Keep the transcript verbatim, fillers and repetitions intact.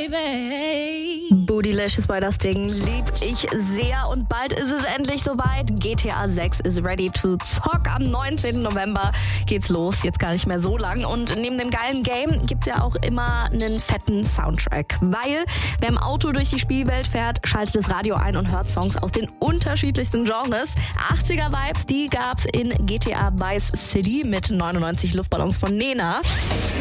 baby. Bootylicious Boy, das Ding lieb ich sehr. Und bald ist es endlich soweit. G T A sechs is ready to zock. Am neunzehnten November geht's los. Jetzt gar nicht mehr so lang. Und neben dem geilen Game gibt's ja auch immer einen fetten Soundtrack. Weil wer im Auto durch die Spielwelt fährt, schaltet das Radio ein und hört Songs aus den unterschiedlichsten Genres. achtziger-Vibes, die gab's in G T A Vice City mit neunundneunzig Luftballons von Nena.